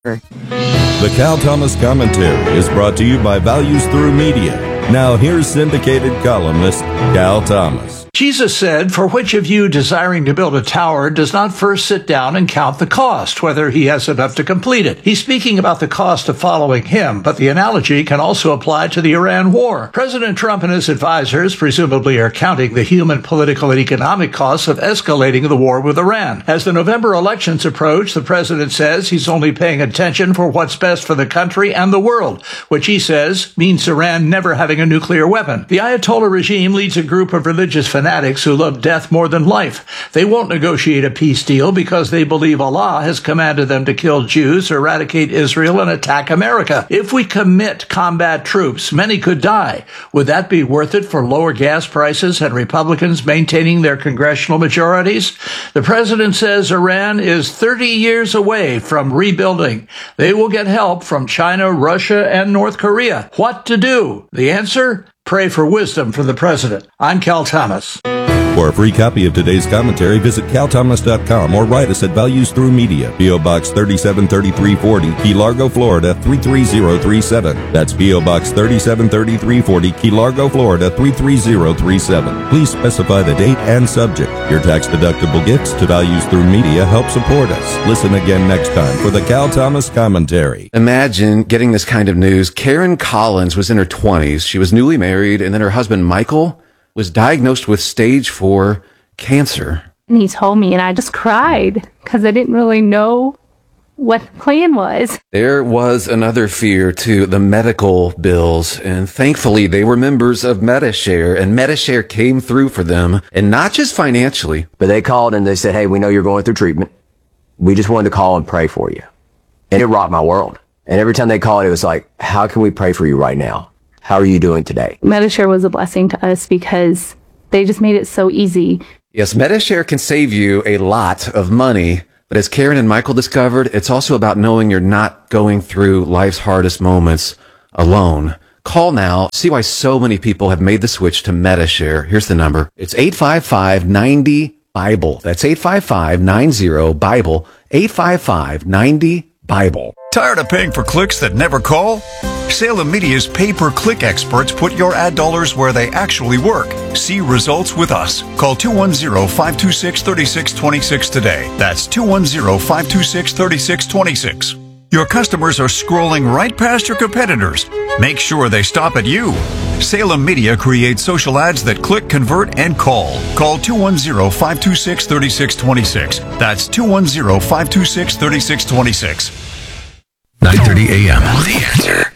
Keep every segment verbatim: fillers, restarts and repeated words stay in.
The Cal Thomas Commentary is brought to you by Values Through Media. Now here's syndicated columnist Cal Thomas. Jesus said, "For which of you desiring to build a tower does not first sit down and count the cost, whether he has enough to complete it?" He's speaking about the cost of following him, but the analogy can also apply to the Iran war. President Trump and his advisors presumably are counting the human, political, and economic costs of escalating the war with Iran. As the November elections approach, the president says he's only paying attention for what's best for the country and the world, which he says means Iran never having a nuclear weapon. The Ayatollah regime leads a group of religious fanatics who love death more than life. They won't negotiate a peace deal because they believe Allah has commanded them to kill Jews, eradicate Israel, and attack America. If we commit combat troops, many could die. Would that be worth it for lower gas prices and Republicans maintaining their congressional majorities? The president says Iran is thirty years away from rebuilding. They will get help from China, Russia, and North Korea. What to do? The answer? Pray for wisdom from the president. I'm Cal Thomas. For a free copy of today's commentary, visit cal thomas dot com or write us at Values Through Media, P O. Box thirty-seven thirty-three forty, Key Largo, Florida three three zero three seven. That's P O. Box thirty-seven thirty-three forty, Key Largo, Florida three three zero three seven. Please specify the date and subject. Your tax-deductible gifts to Values Through Media help support us. Listen again next time for the Cal Thomas Commentary. Imagine getting this kind of news. Karen Collins was in her twenties. She was newly married, and then her husband, Michael, was diagnosed with stage four cancer. And he told me, and I just cried because I didn't really know what the plan was. There was another fear to the medical bills, and thankfully they were members of Medi-Share, and Medi-Share came through for them, and not just financially. But they called and they said, "Hey, we know you're going through treatment. We just wanted to call and pray for you." And it rocked my world. And every time they called, it was like, "How can we pray for you right now? How are you doing today?" Medi-Share was a blessing to us because they just made it so easy. Yes, Medi-Share can save you a lot of money, but as Karen and Michael discovered, it's also about knowing you're not going through life's hardest moments alone. Call now. See why so many people have made the switch to Medi-Share. Here's the number. It's eight five five, nine zero, Bible. That's eight five five, nine zero, Bible. eight five five, nine zero, Bible. Tired of paying for clicks that never call? Salem Media's pay-per-click experts put your ad dollars where they actually work. See results with us. Call two one zero, five two six, three six two six today. That's two one zero, five two six, three six two six. Your customers are scrolling right past your competitors. Make sure they stop at you. Salem Media creates social ads that click, convert, and call. Call two one zero, five two six, three six two six. That's two one zero, five two six, three six two six. nine thirty a.m. The Answer.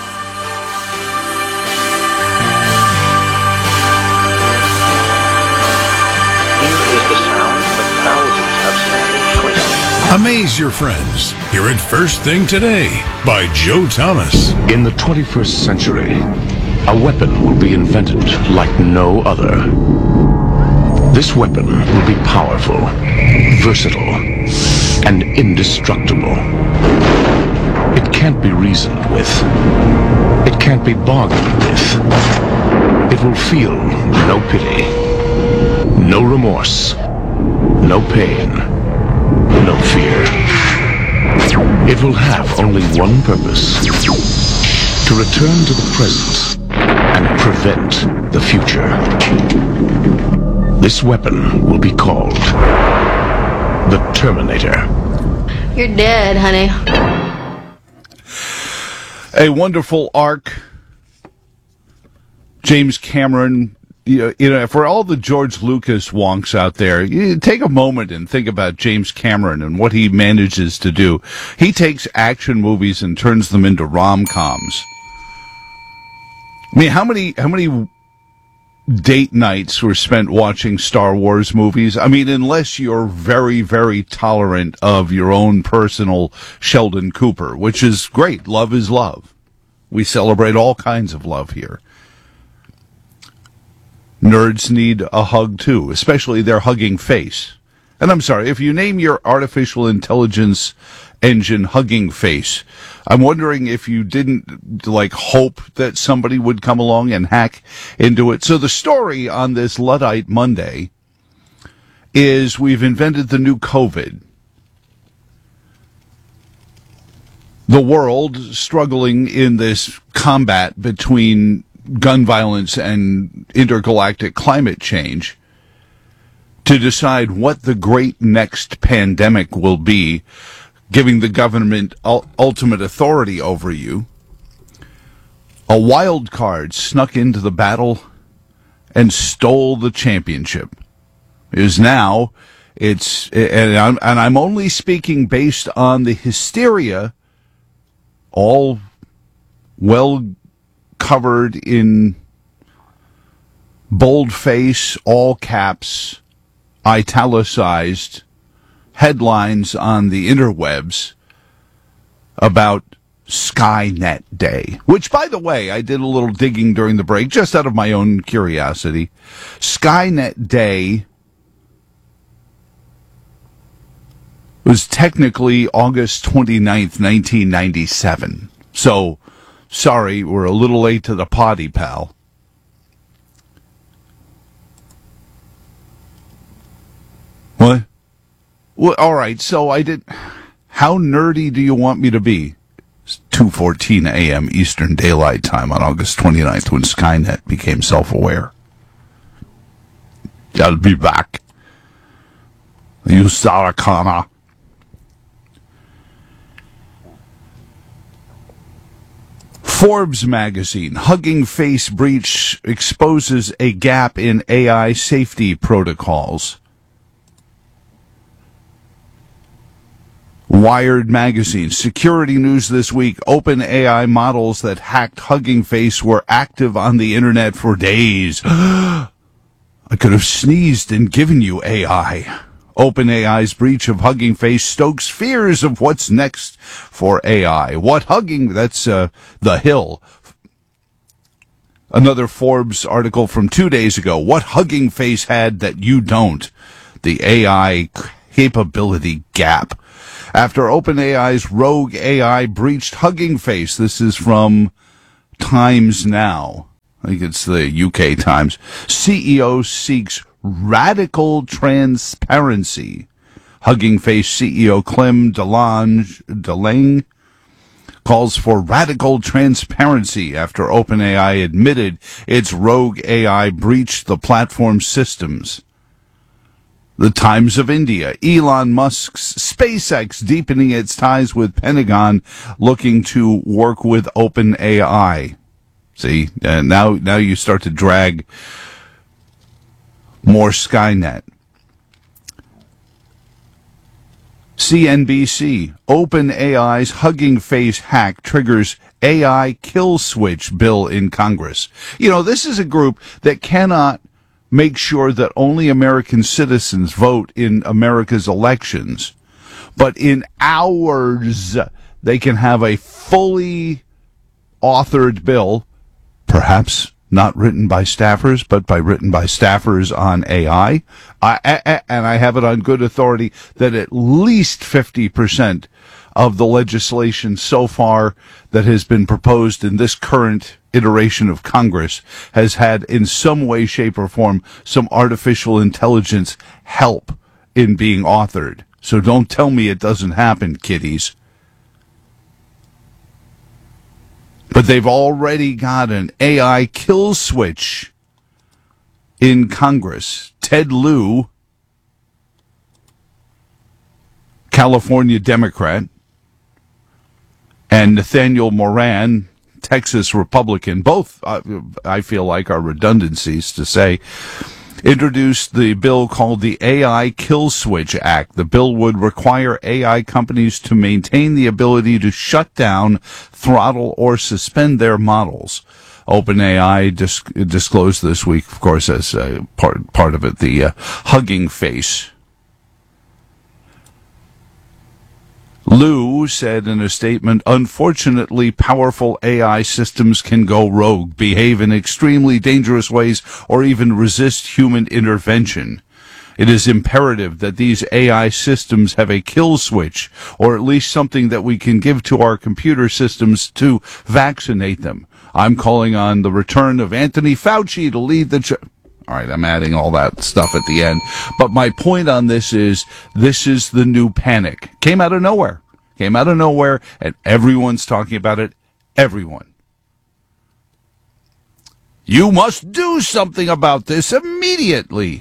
Amaze your friends. Hear it first thing today by Joe Thomas. In the twenty-first century, a weapon will be invented like no other. This weapon will be powerful, versatile, and indestructible. It can't be reasoned with. It can't be bargained with. It will feel no pity, no remorse, no pain, no fear. It will have only one purpose: to return to the present and prevent the future. This weapon will be called the Terminator. You're dead, honey. A wonderful arc. James Cameron, you know, you know, for all the George Lucas wonks out there, you take a moment and think about James Cameron and what he manages to do. He takes action movies and turns them into rom-coms. I mean, how many, how many date nights were spent watching Star Wars movies? I mean, unless you're very, very tolerant of your own personal Sheldon Cooper, which is great. Love is love. We celebrate all kinds of love here. Nerds need a hug too, especially their hugging face. And I'm sorry, if you name your artificial intelligence engine Hugging Face, I'm wondering if you didn't, like, hope that somebody would come along and hack into it. So the story on this Luddite Monday is we've invented the new COVID. the world struggling in this combat between gun violence and intergalactic climate change to decide what the great next pandemic will be, giving the government u- ultimate authority over you. A wild card snuck into the battle and stole the championship. Is now, it's, and I'm, and I'm only speaking based on the hysteria, all well covered in boldface, all caps, italicized headlines on the interwebs about Skynet Day, which, by the way, I did a little digging during the break, just out of my own curiosity. Skynet Day was technically August twenty-ninth, nineteen ninety-seven. So, sorry, we're a little late to the party, pal. What? Well, all right, so I did... How nerdy do you want me to be? It's two fourteen a.m. Eastern Daylight Time on August twenty-ninth when Skynet became self-aware. I'll be back. You Sarah Connor. Forbes magazine, Hugging Face breach exposes a gap in A I safety protocols. Wired magazine, security news this week, OpenAI models that hacked Hugging Face were active on the internet for days. I could have sneezed and given you A I. OpenAI's breach of Hugging Face stokes fears of what's next for A I. What Hugging, that's uh, The Hill. Another Forbes article from two days ago. What Hugging Face had that you don't. The A I capability gap. After OpenAI's rogue A I breached Hugging Face, this is from Times Now. I think it's the U K Times. C E O seeks radical transparency. Hugging Face C E O Clem Delange, Delange calls for radical transparency after OpenAI admitted its rogue A I breached the platform's systems. The Times of India, Elon Musk's SpaceX deepening its ties with Pentagon, looking to work with OpenAI. See, uh, now now you start to drag more Skynet. C N B C, OpenAI's Hugging Face hack triggers A I kill switch bill in Congress. You know, this is a group that cannot make sure that only American citizens vote in America's elections, but in hours they can have a fully authored bill, perhaps not written by staffers, but by written by staffers on A I. I, I, and I have it on good authority that at least fifty percent of the legislation so far that has been proposed in this current iteration of Congress has had in some way, shape, or form some artificial intelligence help in being authored. So don't tell me it doesn't happen, kiddies. But they've already got an A I kill switch in Congress. Ted Lieu, California Democrat, and Nathaniel Moran, Texas Republican, both, uh, I feel like, are redundancies to say, introduced the bill called the A I Kill Switch Act. The bill would require A I companies to maintain the ability to shut down, throttle, or suspend their models. OpenAI dis- disclosed this week, of course, as uh, part part of it, the uh, Hugging Face. Lieu said in a statement, unfortunately, powerful A I systems can go rogue, behave in extremely dangerous ways, or even resist human intervention. It is imperative that these A I systems have a kill switch, or at least something that we can give to our computer systems to vaccinate them. I'm calling on the return of Anthony Fauci to lead the... Ch- all right, I'm adding all that stuff at the end. But my point on this is, this is the new panic. Came out of nowhere. Came out of nowhere, and everyone's talking about it. Everyone. You must do something about this immediately.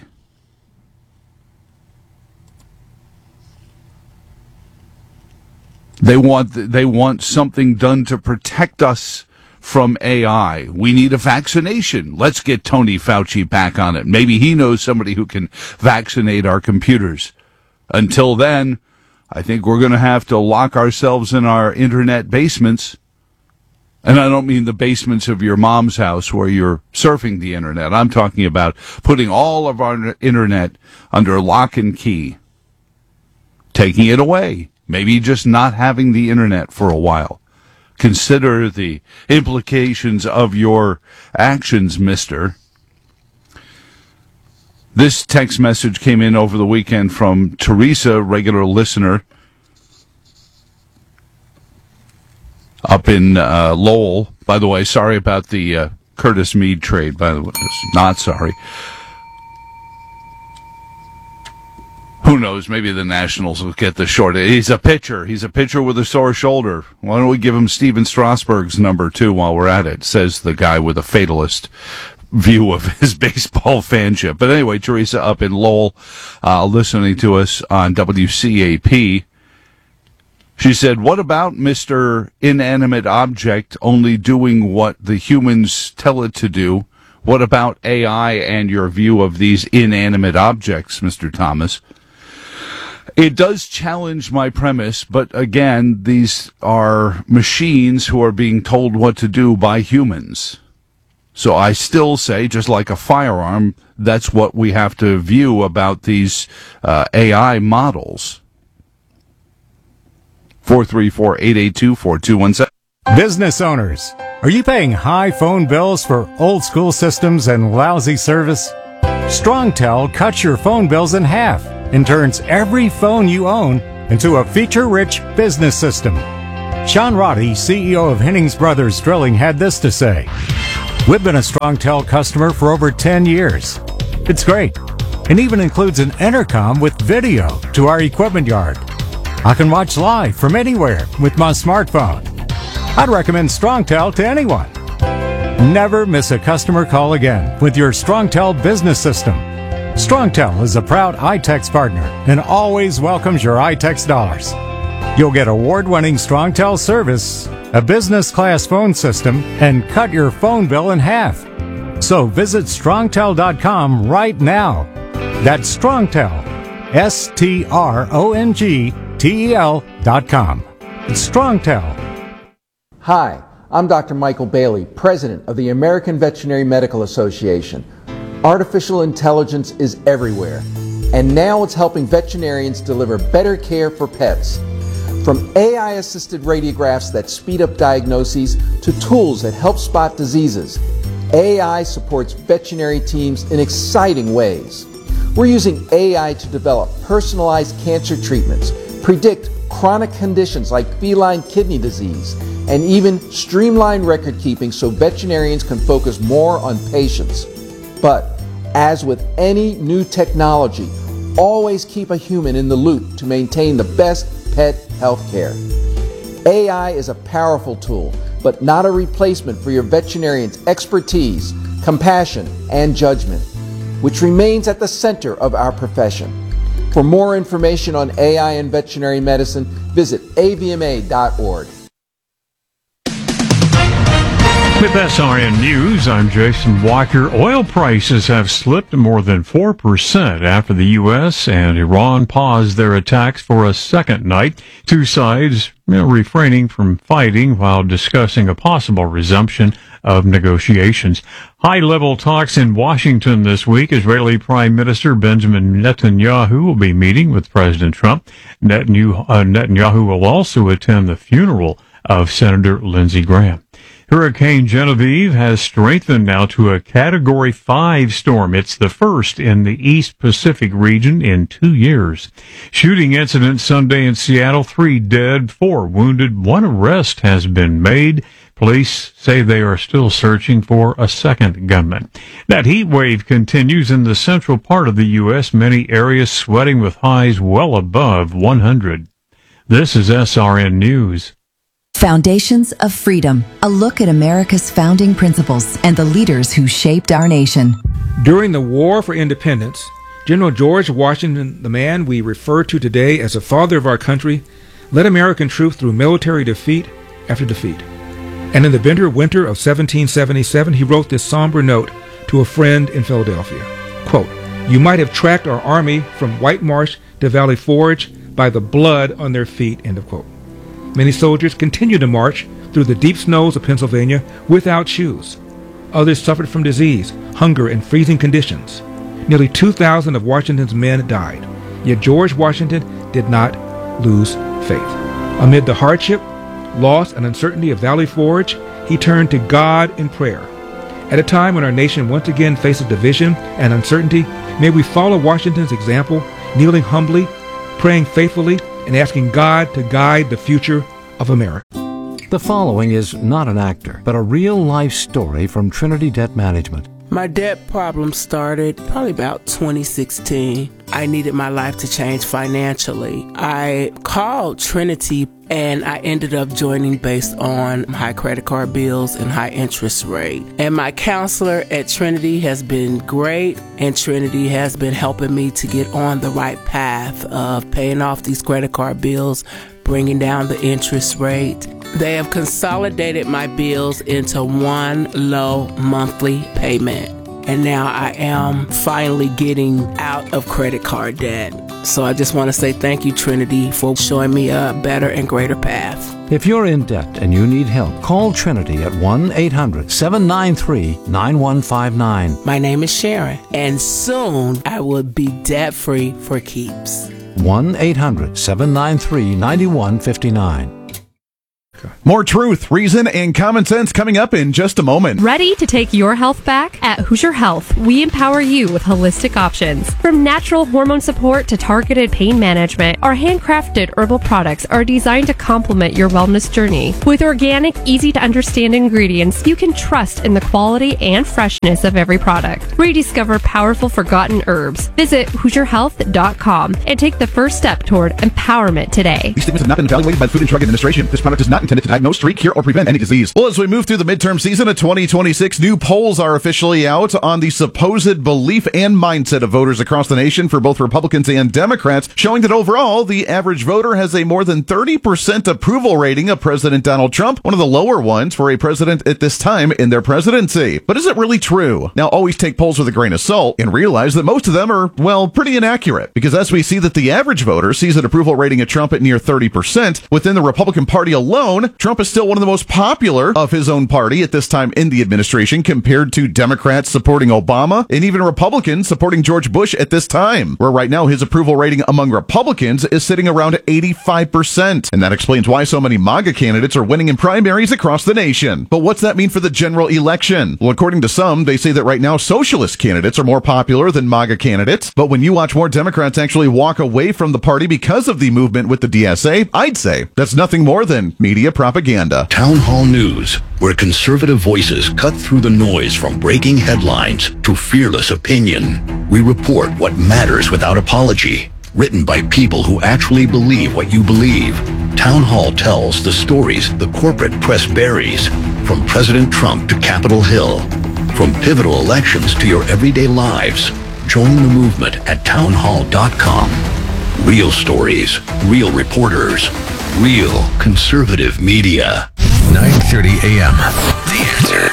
They want they want something done to protect us from A I. We need a vaccination. Let's get Tony Fauci back on it. Maybe he knows somebody who can vaccinate our computers. Until then, I think we're going to have to lock ourselves in our internet basements. And I don't mean the basements of your mom's house where you're surfing the internet. I'm talking about putting all of our internet under lock and key. Taking it away. Maybe just not having the internet for a while. Consider the implications of your actions, mister. This text message came in over the weekend from Teresa, regular listener, up in uh, Lowell. By the way, sorry about the uh, Curtis Meade trade, by the way. Not sorry. Who knows? Maybe the Nationals will get the short. He's a pitcher. He's a pitcher with a sore shoulder. Why don't we give him Steven Strasburg's number, too, while we're at it, says the guy with a fatalist view of his baseball fanship. But anyway, Teresa up in Lowell, uh, listening to us on W C A P. She said, what about Mister Inanimate Object only doing what the humans tell it to do? What about A I and your view of these inanimate objects, Mister Thomas? It does challenge my premise, but again, these are machines who are being told what to do by humans. So I still say, just like a firearm, that's what we have to view about these uh, A I models. four three four, eight eight two, four two one seven. Business owners, are you paying high phone bills for old school systems and lousy service? StrongTel cuts your phone bills in half and turns every phone you own into a feature-rich business system. Sean Roddy, C E O of Hennings Brothers Drilling, had this to say. We've been a StrongTel customer for over ten years. It's great, and even includes an intercom with video to our equipment yard. I can watch live from anywhere with my smartphone. I'd recommend StrongTel to anyone. Never miss a customer call again with your StrongTel business system. StrongTel is a proud iTex partner and always welcomes your iTex dollars. You'll get award-winning StrongTel service, a business-class phone system, and cut your phone bill in half. So visit strongtel dot com right now. That's StrongTel, S T R O N G T E L dot com. It's StrongTel. Hi, I'm Doctor Michael Bailey, President of the American Veterinary Medical Association. Artificial intelligence is everywhere, and now it's helping veterinarians deliver better care for pets. From A I-assisted radiographs that speed up diagnoses to tools that help spot diseases, A I supports veterinary teams in exciting ways. We're using A I to develop personalized cancer treatments, predict chronic conditions like feline kidney disease, and even streamline record keeping so veterinarians can focus more on patients. But as with any new technology, always keep a human in the loop to maintain the best pet health care. A I is a powerful tool, but not a replacement for your veterinarian's expertise, compassion, and judgment, which remains at the center of our profession. For more information on A I and veterinary medicine, visit A V M A dot org. With S R N News, I'm Jason Walker. Oil prices have slipped more than four percent after the U S and Iran paused their attacks for a second night. Two sides you know, refraining from fighting while discussing a possible resumption of negotiations. High-level talks in Washington this week. Israeli Prime Minister Benjamin Netanyahu will be meeting with President Trump. Netanyahu, uh, Netanyahu will also attend the funeral of Senator Lindsey Graham. Hurricane Genevieve has strengthened now to a Category five storm. It's the first in the East Pacific region in two years. Shooting incident Sunday in Seattle, three dead, four wounded, one arrest has been made. Police say they are still searching for a second gunman. That heat wave continues in the central part of the U S, many areas sweating with highs well above one hundred. This is S R N News. Foundations of Freedom, a look at America's founding principles and the leaders who shaped our nation. During the War for Independence, General George Washington, the man we refer to today as the father of our country, led American troops through military defeat after defeat. And in the bitter winter of seventeen seventy-seven, he wrote this somber note to a friend in Philadelphia. Quote, "You might have tracked our army from White Marsh to Valley Forge by the blood on their feet," end of quote. Many soldiers continued to march through the deep snows of Pennsylvania without shoes. Others suffered from disease, hunger, and freezing conditions. Nearly two thousand of Washington's men died. Yet George Washington did not lose faith. Amid the hardship, loss, and uncertainty of Valley Forge, he turned to God in prayer. At a time when our nation once again faces division and uncertainty, may we follow Washington's example, kneeling humbly, praying faithfully, and asking God to guide the future of America. The following is not an actor, but a real-life story from Trinity Debt Management. My debt problem started probably about twenty sixteen. I needed my life to change financially. I called Trinity and I ended up joining based on high credit card bills and high interest rate. And my counselor at Trinity has been great, and Trinity has been helping me to get on the right path of paying off these credit card bills, bringing down the interest rate. They have consolidated my bills into one low monthly payment. And now I am finally getting out of credit card debt. So I just want to say thank you, Trinity, for showing me a better and greater path. If you're in debt and you need help, call Trinity at one eight hundred seven nine three nine one five nine. My name is Sharon, and soon I will be debt-free for keeps. one eight hundred seven nine three nine one five nine. More truth, reason, and common sense coming up in just a moment. Ready to take your health back? At Hoosier Health, we empower you with holistic options. From natural hormone support to targeted pain management, our handcrafted herbal products are designed to complement your wellness journey. With organic, easy-to-understand ingredients, you can trust in the quality and freshness of every product. Rediscover powerful forgotten herbs. Visit Hoosier Health dot com and take the first step toward empowerment today. These statements have not been evaluated by the Food and Drug Administration. This product is not intended to diagnose, treat, cure, or prevent any disease. Well, as we move through the midterm season of twenty twenty-six, new polls are officially out on the supposed belief and mindset of voters across the nation for both Republicans and Democrats, showing that overall, the average voter has a more than thirty percent approval rating of President Donald Trump, one of the lower ones for a president at this time in their presidency. But is it really true? Now, always take polls with a grain of salt and realize that most of them are, well, pretty inaccurate. Because as we see that the average voter sees an approval rating of Trump at near thirty percent, within the Republican Party alone, Trump is still one of the most popular of his own party at this time in the administration compared to Democrats supporting Obama and even Republicans supporting George Bush at this time, where right now his approval rating among Republicans is sitting around eighty-five percent. And that explains why so many MAGA candidates are winning in primaries across the nation. But what's that mean for the general election? Well, according to some, they say that right now socialist candidates are more popular than MAGA candidates. But when you watch more Democrats actually walk away from the party because of the movement with the D S A, I'd say that's nothing more than media propaganda. Town Hall News, where conservative voices cut through the noise from breaking headlines to fearless opinion. We report what matters without apology. Written by people who actually believe what you believe. Town Hall tells the stories the corporate press buries, from President Trump to Capitol Hill, from pivotal elections to your everyday lives. Join the movement at town hall dot com. Real stories, real reporters, real conservative media. nine thirty a.m. The Answer.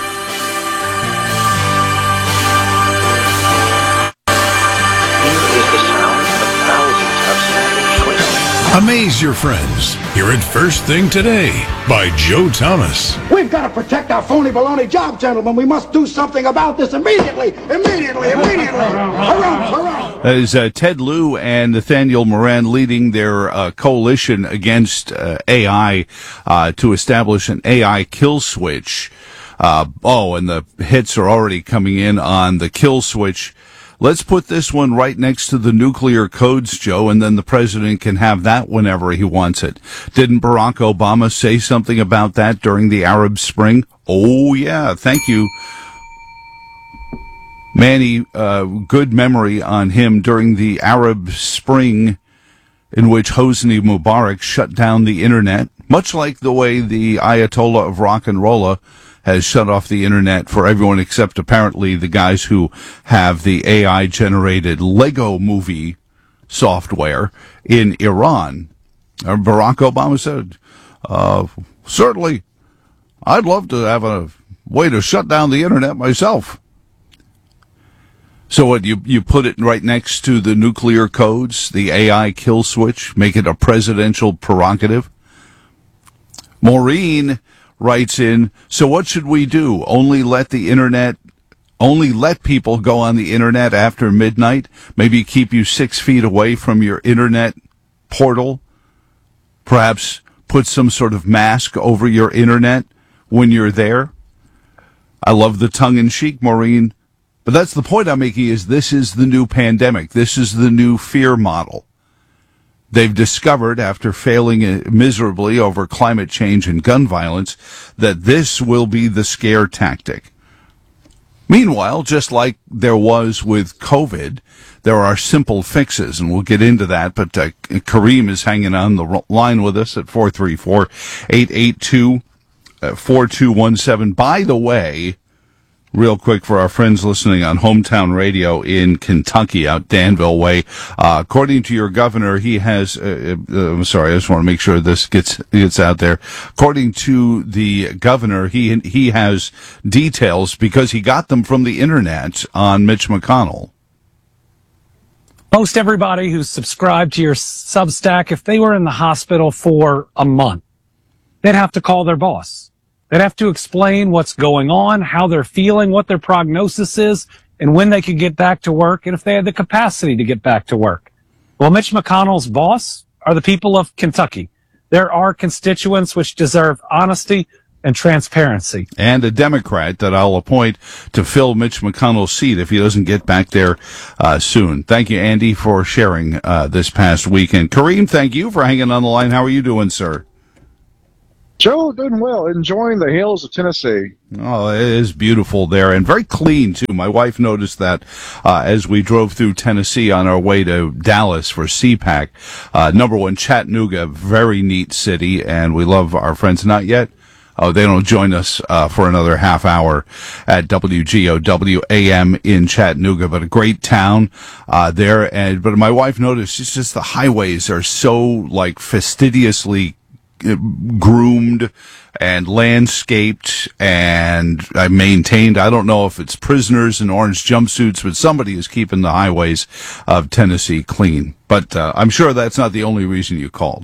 Amaze your friends. Hear it first thing today by Joe Thomas. We've got to protect our phony baloney job, gentlemen. We must do something about this immediately, immediately, immediately. Hurrah, hurrah. As uh, Ted Lieu and Nathaniel Moran leading their uh, coalition against uh, A I uh, to establish an A I kill switch. Uh, oh, and the hits are already coming in on the kill switch. Let's put this one right next to the nuclear codes, Joe, and then the president can have that whenever he wants it. Didn't Barack Obama say something about that during the Arab Spring? Oh, yeah. Thank you, Manny. Uh, good memory on him during the Arab Spring in which Hosni Mubarak shut down the internet, much like the way the Ayatollah of rock and rolla has shut off the internet for everyone except apparently the guys who have the A I-generated Lego movie software in Iran. Uh, Barack Obama said, uh, certainly, I'd love to have a way to shut down the internet myself. So what, you, you put it right next to the nuclear codes, the A I kill switch, make it a presidential prerogative? Maureen writes in, so what should we do? Only let the internet, only let people go on the internet after midnight? Maybe keep you six feet away from your internet portal? Perhaps put some sort of mask over your internet when you're there? I love the tongue-in-cheek, Maureen. But that's the point I'm making, is this is the new pandemic. This is the new fear model. They've discovered, after failing miserably over climate change and gun violence, that this will be the scare tactic. Meanwhile, just like there was with COVID, there are simple fixes, and we'll get into that, but uh, Kareem is hanging on the line with us at four three four, eight eight two, four two one seven. By the way, real quick for our friends listening on Hometown Radio in Kentucky, out Danville way. Uh, according to your governor, he has, uh, uh, I'm sorry, I just want to make sure this gets, gets out there. According to the governor, he, he has details because he got them from the internet on Mitch McConnell. Most everybody who's subscribed to your Substack, if they were in the hospital for a month, they'd have to call their boss. They'd have to explain what's going on, how they're feeling, what their prognosis is, and when they could get back to work, and if they had the capacity to get back to work. Well, Mitch McConnell's boss are the people of Kentucky. There are constituents which deserve honesty and transparency. And a Democrat that I'll appoint to fill Mitch McConnell's seat if he doesn't get back there uh, soon. Thank you, Andy, for sharing uh, this past weekend. Kareem, thank you for hanging on the line. How are you doing, sir? Joe, doing well, enjoying the hills of Tennessee. Oh, it is beautiful there, and very clean, too. My wife noticed that uh, as we drove through Tennessee on our way to Dallas for C PAC. Uh, number one, Chattanooga, very neat city, and we love our friends. Not yet. Oh, they don't join us uh, for another half hour at W G O W A M in Chattanooga, but a great town uh, there. And but my wife noticed it's just the highways are so like fastidiously groomed and landscaped and uh, maintained. I don't know if it's prisoners in orange jumpsuits, but somebody is keeping the highways of Tennessee clean. But uh, I'm sure that's not the only reason you called.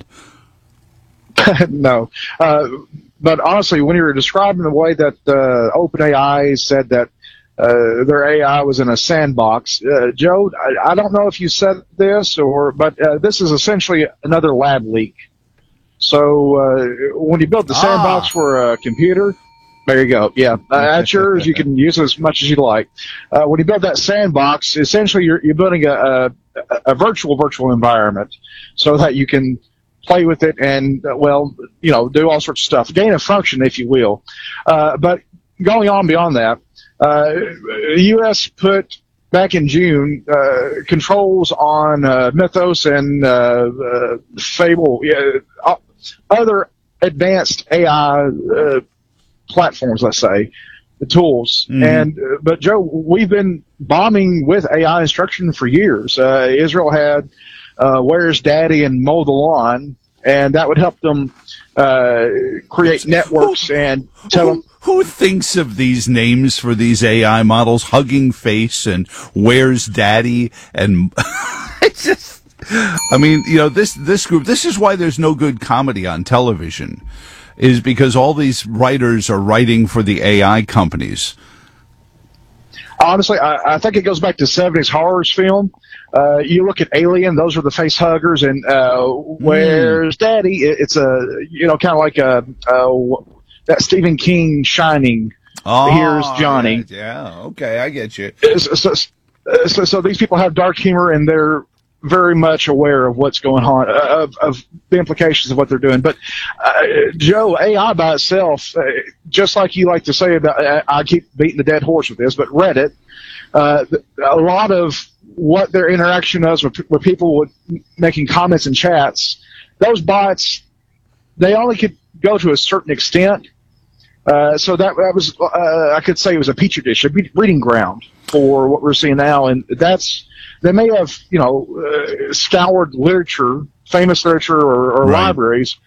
No. Uh, but honestly, when you were describing the way that uh, OpenAI said that uh, their A I was in a sandbox, uh, Joe, I, I don't know if you said this, or but uh, this is essentially another lab leak. So uh, when you build the sandbox ah. for a computer, there you go. Yeah, uh, that's yours. You can use it as much as you like. Uh, when you build that sandbox, essentially you're, you're building a, a, a virtual virtual environment so that you can play with it and, uh, well, you know, do all sorts of stuff, gain a function, if you will. Uh, but going on beyond that, uh, the U S put back in June, uh, controls on uh, Mythos and uh, uh, Fable, uh, other advanced A I uh, platforms, let's say, the tools. Mm-hmm. And uh, but Joe, we've been bombing with A I instruction for years. Uh, Israel had uh, "Where's Daddy" and "Mow the Lawn," and that would help them uh, create networks and tell them. Who thinks of these names for these A I models? Hugging Face and Where's Daddy? And it's just, I mean, you know, this, this group, this is why there's no good comedy on television, is because all these writers are writing for the A I companies. Honestly, I, I think it goes back to seventies horrors film. Uh, you look at Alien; those were the face huggers, and uh, Where's mm. Daddy? It, it's a, you know, kind of like a, a that Stephen King Shining. Oh, here's Johnny. Right, yeah, okay, I get you. So, so, so these people have dark humor, and they're very much aware of what's going on, of, of the implications of what they're doing. But uh, Joe, A I by itself, uh, just like you like to say about, uh, I keep beating the dead horse with this, but Reddit, uh, a lot of what their interaction is with, with people with, making comments in chats, those bots, they only could go to a certain extent. Uh, so that, that was, uh, I could say it was a petri dish, a breeding ground for what we're seeing now. And that's, they may have, you know, uh, scoured literature, famous literature or, or Right. libraries,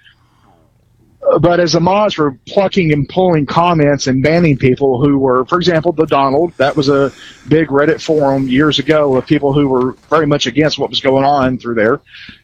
but as the mods were plucking and pulling comments and banning people who were, for example, the Donald, that was a big Reddit forum years ago of people who were very much against what was going on through there.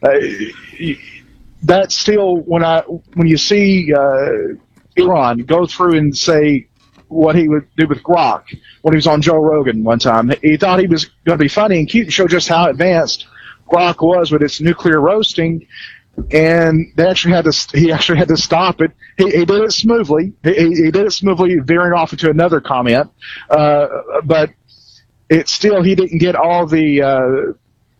Uh, that's still, when I, when you see, uh, Elon go through and say what he would do with Grok when he was on Joe Rogan one time. He thought he was going to be funny and cute and show just how advanced Grok was with its nuclear roasting, and they actually had to. He actually had to stop it. He, he did it smoothly. He, he did it smoothly, veering off into another comment, uh, but it still he didn't get all the. Uh,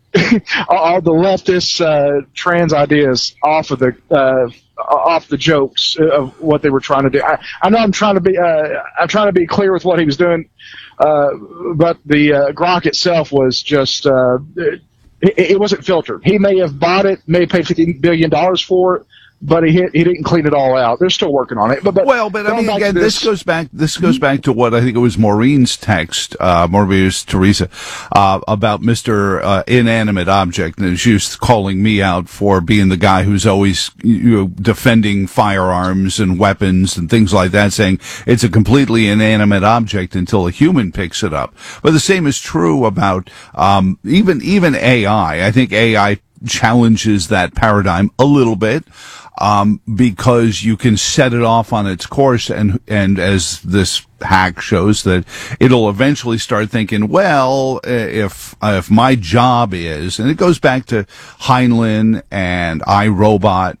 all the leftist uh, trans ideas off of the uh, off the jokes of what they were trying to do. I, I know I'm trying to be uh, I'm trying to be clear with what he was doing, uh, but the uh, Grok itself was just uh, it, it wasn't filtered. He may have bought it, may have paid fifty billion dollars for it, but he hit, he didn't clean it all out. They're still working on it. But, but well, but I going mean, back again, to this, goes back. This goes back to what I think it was Maureen's text, uh, Morbius Teresa, uh, about Mister Uh, inanimate object, and she was calling me out for being the guy who's always, you know, defending firearms and weapons and things like that, saying it's a completely inanimate object until a human picks it up. But the same is true about um, even even A I. I think A I challenges that paradigm a little bit. Um, because you can set it off on its course, and and as this hack shows, that it'll eventually start thinking, well, if if my job is, and it goes back to Heinlein and iRobot,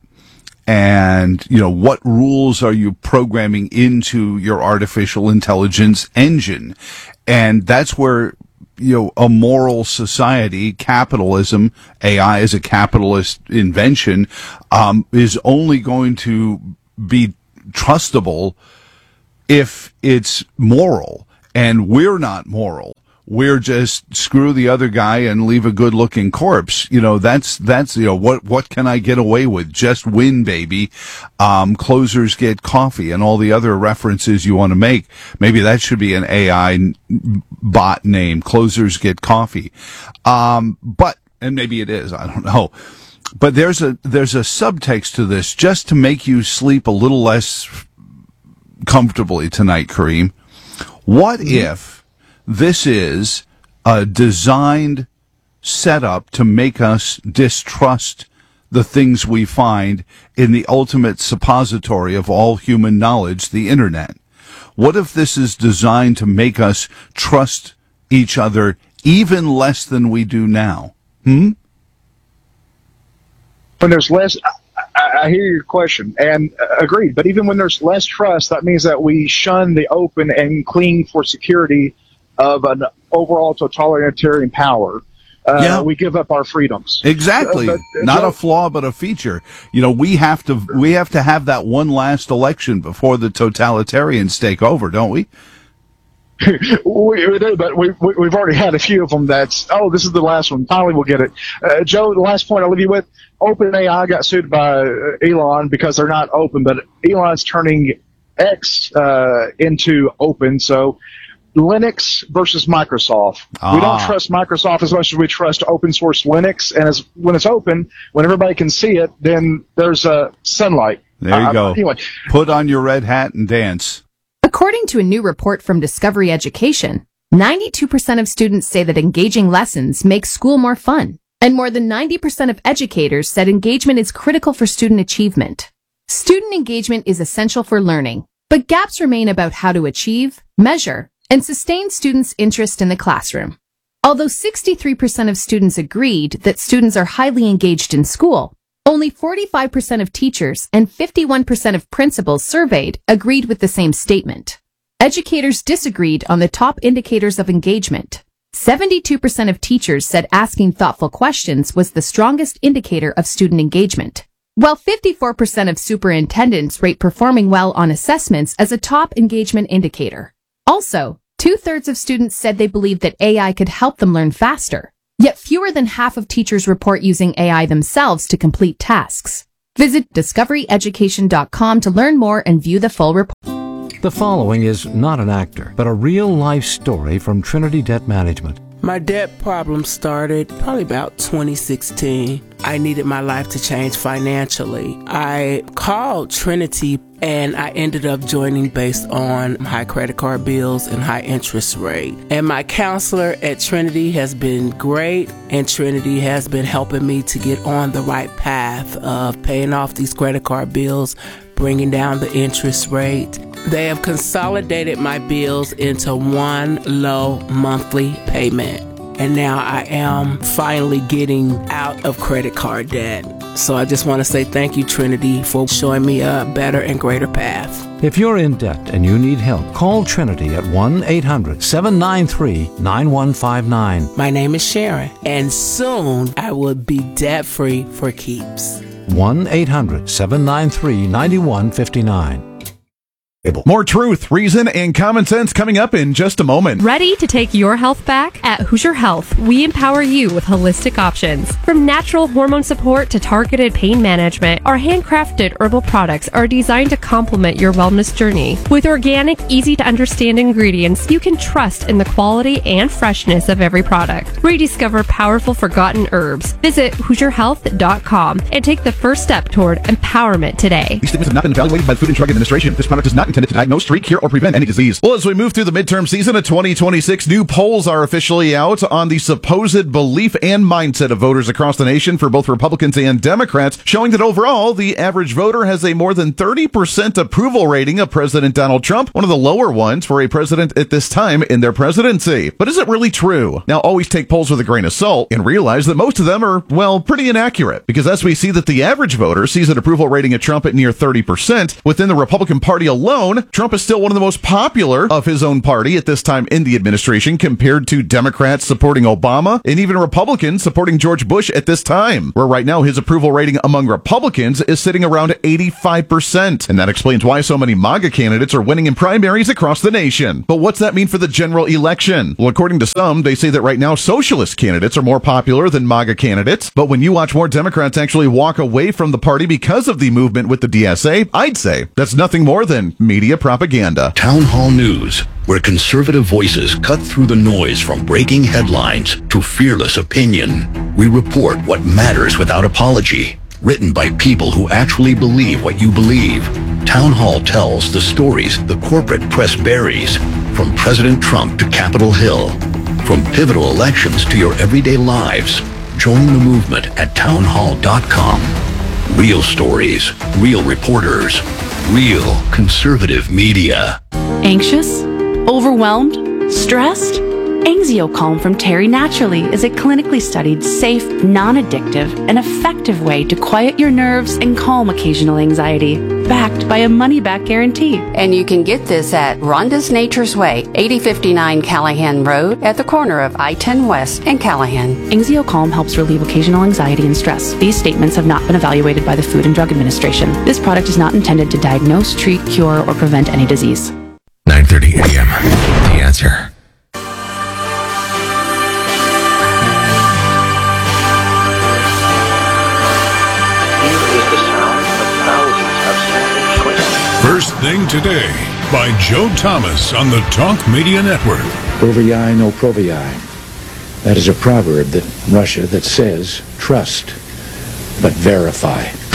and you know, what rules are you programming into your artificial intelligence engine, and that's where, you know, a moral society, capitalism, A I is a capitalist invention, um, is only going to be trustable if it's moral. And we're not moral. We're just screw the other guy and leave a good looking corpse. You know, that's, that's, you know, what, what can I get away with? Just win, baby. Um, closers get coffee and all the other references you want to make. Maybe that should be an A I bot name. Closers get coffee. Um, but, and maybe it is, I don't know. But there's a, there's a subtext to this just to make you sleep a little less comfortably tonight, Kareem. What mm-hmm. if this is a designed setup to make us distrust the things we find in the ultimate suppository of all human knowledge, the internet? What if this is designed to make us trust each other even less than we do now? Hmm? When there's less, I, I hear your question, and uh, agreed, but even when there's less trust, that means that we shun the open and cling for security of an overall totalitarian power. Uh, yeah. We give up our freedoms. Exactly. Uh, but, uh, Not Joe, a flaw, but a feature. You know, we have to, we have to have that one last election before the totalitarians take over, don't we? we, we do, but we, we, we've already had a few of them that's, oh, this is the last one. Finally, we'll get it. Uh, Joe, the last point I'll leave you with, OpenAI got sued by Elon because they're not open, but Elon's turning X uh, into open, so Linux versus Microsoft. Ah. We don't trust Microsoft as much as we trust open source Linux, and as when it's open, when everybody can see it, then there's uh, sunlight. There you uh, go. Anyway. Put on your red hat and dance. According to a new report from Discovery Education, ninety-two percent of students say that engaging lessons make school more fun, and more than ninety percent of educators said engagement is critical for student achievement. Student engagement is essential for learning, but gaps remain about how to achieve, measure, and sustain students' interest in the classroom. Although sixty-three percent of students agreed that students are highly engaged in school, only forty-five percent of teachers and fifty-one percent of principals surveyed agreed with the same statement. Educators disagreed on the top indicators of engagement. seventy-two percent of teachers said asking thoughtful questions was the strongest indicator of student engagement, while fifty-four percent of superintendents rate performing well on assessments as a top engagement indicator. Also, two-thirds of students said they believed that A I could help them learn faster, Yet fewer than half of teachers report using A I themselves to complete tasks. Visit discovery education dot com to learn more and view the full report. The following is not an actor, but a real-life story from Trinity Debt Management. My debt problem started probably about twenty sixteen. I needed my life to change financially. I called Trinity and I ended up joining based on high credit card bills and high interest rate. And my counselor at Trinity has been great, and Trinity has been helping me to get on the right path of paying off these credit card bills, bringing down the interest rate. They have consolidated my bills into one low monthly payment. And now I am finally getting out of credit card debt. So I just want to say thank you, Trinity, for showing me a better and greater path. If you're in debt and you need help, call Trinity at one eight hundred seven nine three nine one five nine. My name is Sharon, and soon I will be debt-free for keeps. one eight hundred seven nine three nine one five nine. More truth, reason, and common sense coming up in just a moment. Ready to take your health back? At Hoosier Health, we empower you with holistic options. From natural hormone support to targeted pain management, our handcrafted herbal products are designed to complement your wellness journey. With organic, easy-to-understand ingredients, you can trust in the quality and freshness of every product. Rediscover powerful forgotten herbs. Visit hoosier health dot com and take the first step toward empowerment today. These statements have not been evaluated by the Food and Drug Administration. This product is not intended to diagnose, treat, cure, or prevent any disease. Well, as we move through the midterm season of twenty twenty-six, new polls are officially out on the supposed belief and mindset of voters across the nation for both Republicans and Democrats, showing that overall, the average voter has a more than thirty percent approval rating of President Donald Trump, one of the lower ones for a president at this time in their presidency. But is it really true? Now, always take polls with a grain of salt and realize that most of them are, well, pretty inaccurate. Because as we see that the average voter sees an approval rating of Trump at near thirty percent, within the Republican Party alone, Trump is still one of the most popular of his own party at this time in the administration compared to Democrats supporting Obama and even Republicans supporting George Bush at this time, where right now his approval rating among Republicans is sitting around eighty-five percent. And that explains why so many MAGA candidates are winning in primaries across the nation. But what's that mean for the general election? Well, according to some, they say that right now socialist candidates are more popular than MAGA candidates. But when you watch more Democrats actually walk away from the party because of the movement with the D S A, I'd say that's nothing more than media propaganda. Town Hall News, where conservative voices cut through the noise from breaking headlines to fearless opinion. We report what matters without apology. Written by people who actually believe what you believe. Town Hall tells the stories the corporate press buries, from President Trump to Capitol Hill. From pivotal elections to your everyday lives. Join the movement at town hall dot com. Real stories, real reporters, real conservative media. Anxious? Overwhelmed? Stressed? Anxiocalm from Terry Naturally is a clinically studied, safe, non-addictive, and effective way to quiet your nerves and calm occasional anxiety, backed by a money-back guarantee. And you can get this at Rhonda's Nature's Way, eighty fifty-nine Callahan Road, at the corner of I ten West and Callahan. Anxiocalm helps relieve occasional anxiety and stress. These statements have not been evaluated by the Food and Drug Administration. This product is not intended to diagnose, treat, cure, or prevent any disease. nine thirty a.m. The Answer. First Thing Today by Joe Thomas on the Talk Media Network. Proviae no proviae. That is a proverb that Russia that says trust, but verify.